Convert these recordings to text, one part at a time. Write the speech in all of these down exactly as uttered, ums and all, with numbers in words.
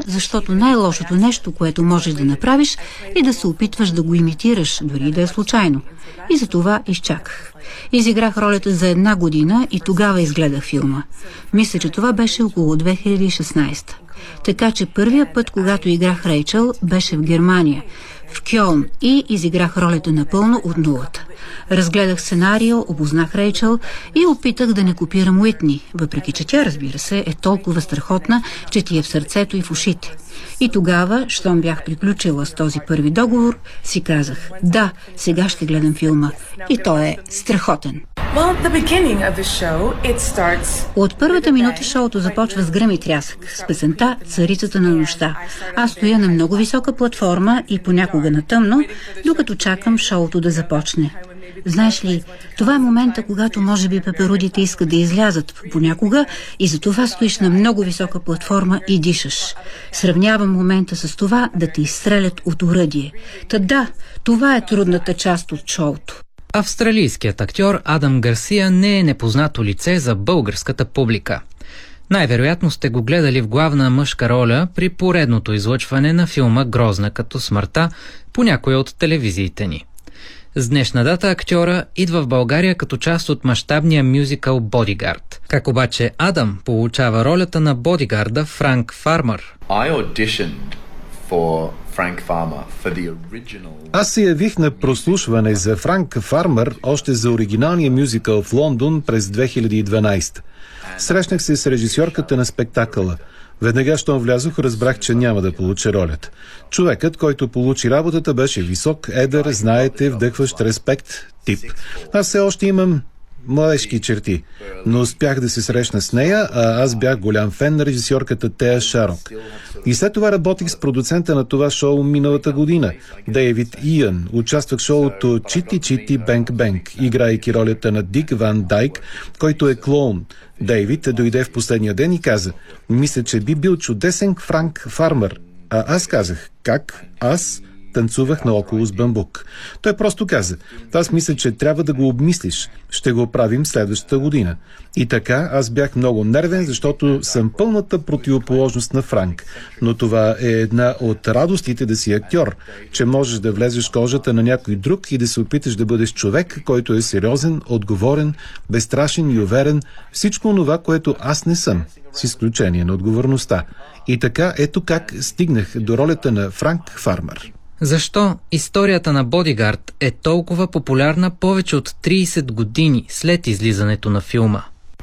защото най-лошото нещо, което можеш да направиш, е да се опитваш да го имитираш, дори да е случайно. И за това изчаках. Изиграх ролята за една година и тогава изгледах филма. Мисля, че това беше около две хиляди и шестнадесета. Така че първия път, когато играх Рейчъл, беше в Германия, в Кьолн, и изиграх ролята напълно от нулата. Разгледах сценарио, опознах Рейчъл и опитах да не копирам Уитни, въпреки че тя, разбира се, е толкова страхотна, че ти е в сърцето и в ушите. И тогава, щом бях приключила с този първи договор, си казах: да, сега ще гледам филма. И той е страхотен. От първата минута шоуто започва с гръм и трясък, с песента "Царицата на нощта". Аз стоя на много висока платформа и понякога на тъмно, докато чакам шоуто да започне. Знаеш ли, това е момента, когато може би пеперудите искат да излязат понякога и затова стоиш на много висока платформа и дишаш. Сравнявам момента с това да те изстрелят от оръдие. Та да, това е трудната част от шоуто. Австралийският актьор Адам Гарсия не е непознато лице за българската публика. Най-вероятно сте го гледали в главна мъжка роля при поредното излъчване на филма "Грозна като смъртта" по някоя от телевизиите ни. С днешна дата актьора идва в България като част от мащабния мюзикъл "Бодигард". Как обаче Адам получава ролята на бодигарда Франк Фармър? Аз се явих на прослушване за Франк Фармър още за оригиналния мюзикъл в Лондон през две хиляди и дванадесета. Срещнах се с режисьорката на спектакъла. Веднага, щом влязох, разбрах, че няма да получа ролята. Човекът, който получи работата, беше висок, едър, знаете, вдъхващ респект тип. Аз все още имам младежки черти, но успях да се срещна с нея, а аз бях голям фен на режисьорката Тея Шарок. И след това работих с продуцента на това шоу миналата година, Дейвид Иън. Участвах в шоуто "Чити Чити Бенк Бенк", играйки ролята на Дик Ван Дайк, който е клоун. Дейвид дойде в последния ден и каза: "Мисля, че би бил чудесен Франк Фармър." А аз казах: "Как? Аз?" Танцувах наоколо с бамбук. Той просто каза: "Аз мисля, че трябва да го обмислиш. Ще го правим следващата година." И така, аз бях много нервен, защото съм пълната противоположност на Франк. Но това е една от радостите да си актьор, че можеш да влезеш в кожата на някой друг и да се опиташ да бъдеш човек, който е сериозен, отговорен, безстрашен и уверен. Всичко това, което аз не съм, с изключение на отговорността. И така, ето как стигнах до ролята на Франк Фармър. Защо историята на "Бодигард" е толкова популярна повече от тридесет години след излизането на филма?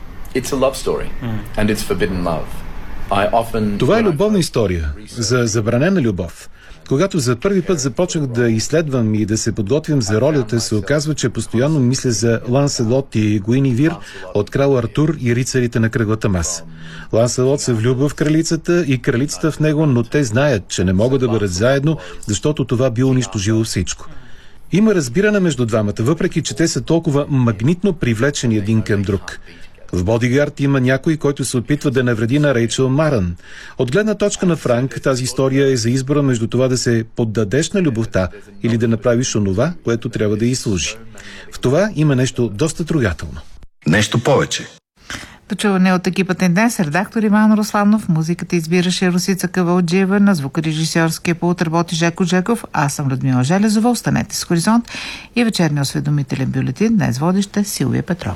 Това е любовна история за забранена любов. Когато за първи път започнах да изследвам и да се подготвям за ролята, се оказва, че постоянно мисля за Ланселот и Гуиневир от Крал Артур и рицарите на кръглата маса. Ланселот се влюбва в кралицата и кралицата в него, но те знаят, че не могат да бъдат заедно, защото това би унищожило всичко. Има разбиране между двамата, въпреки че те са толкова магнитно привлечени един към друг. В "Бодигард" има някой, който се опитва да навреди на Рейчъл Марън. От гледна точка на Франк, тази история е за избора между това да се поддадеш на любовта или да направиш онова, което трябва да й служи. В това има нещо доста трогателно. Нещо повече. Почуване от екипата днес, редактор Иван Русланов, музиката избираше Росица Кавалджиева, на звукорежисьорския пулт работи Жеко Жеков, аз съм Людмила Железова, останете с Хоризонт и вечерния осведомителен бюлетин, днес водеща Силвия Петрова.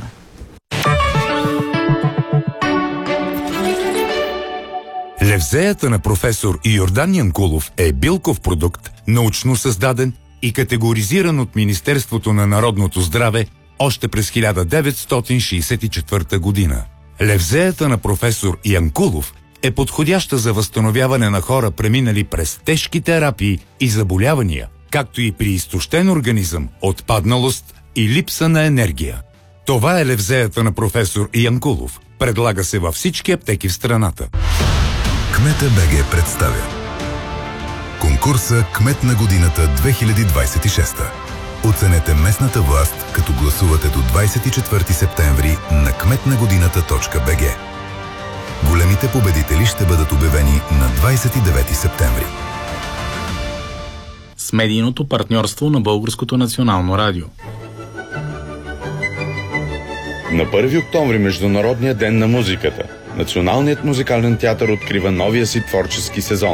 Левзеята на професор Йордан Янкулов е билков продукт, научно създаден и категоризиран от Министерството на народното здраве още през хиляда деветстотин шейсет и четвърта година. Левзеята на професор Янкулов е подходяща за възстановяване на хора, преминали през тежки терапии и заболявания, както и при изтощен организъм, отпадналост и липса на енергия. Това е левзеята на професор Янкулов. Предлага се във всички аптеки в страната. Кмета БГ представя конкурса "Кмет на годината две хиляди двадесет и шеста". Оценете местната власт, като гласувате до двадесет и четвърти септември на кметнагодината точка бг. Големите победители ще бъдат обявени на двадесет и девети септември. С медийното партньорство на Българското национално радио. На първи октомври, Международния ден на музиката, Националният музикален театър открива новия си творчески сезон.